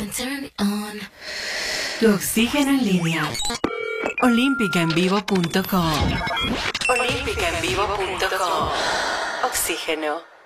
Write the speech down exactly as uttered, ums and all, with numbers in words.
Tu oxígeno en línea. olímpica en vivo punto com. olímpica en vivo punto com. Oxígeno.